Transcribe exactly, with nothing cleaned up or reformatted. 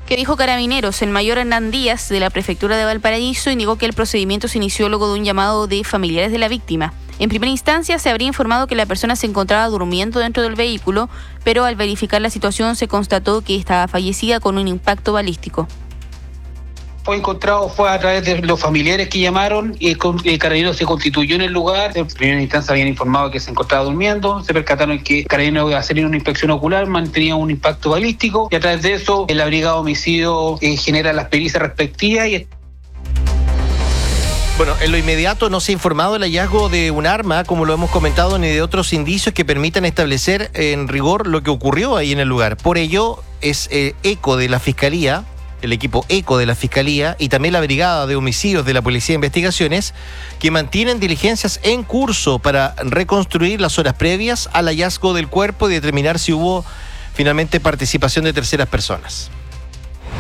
¿Qué dijo Carabineros? El mayor Hernán Díaz, de la Prefectura de Valparaíso, indicó que el procedimiento se inició luego de un llamado de familiares de la víctima. En primera instancia se habría informado que la persona se encontraba durmiendo dentro del vehículo, pero al verificar la situación se constató que estaba fallecida con un impacto balístico. Fue encontrado, fue a través de los familiares que llamaron, y el Carabineros se constituyó en el lugar. En primera instancia habían informado que se encontraba durmiendo, se percataron que Carabineros iba a hacer una inspección ocular, mantenía un impacto balístico, y a través de eso la Brigada de Homicidio eh, genera las pericias respectivas. Y Bueno, en lo inmediato no se ha informado del hallazgo de un arma, como lo hemos comentado, ni de otros indicios que permitan establecer en rigor lo que ocurrió ahí en el lugar. Por ello, es eh, eco de la Fiscalía, el equipo ECO de la Fiscalía y también la Brigada de Homicidios de la Policía de Investigaciones, que mantienen diligencias en curso para reconstruir las horas previas al hallazgo del cuerpo y determinar si hubo finalmente participación de terceras personas.